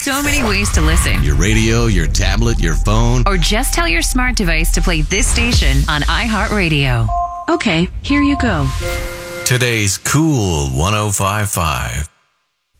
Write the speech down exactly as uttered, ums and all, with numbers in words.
so many ways to listen. Your radio, your tablet, your phone. Or just tell your smart device to play this station on iHeartRadio. Okay, here you go. Today's Cool one oh five point five.